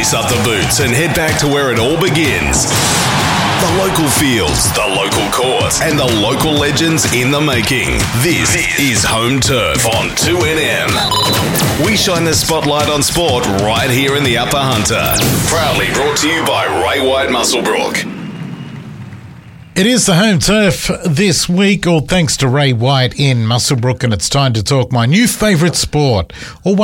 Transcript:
Lace up the boots and head back to where it all begins. The local fields, the local courts, and the local legends in the making. This is Home Turf on 2NM. We shine the spotlight on sport right here in the Upper Hunter. Proudly brought to you by Ray White Muswellbrook. It is the Home Turf this week, all thanks to Ray White in Muswellbrook, and it's time to talk my new favourite sport.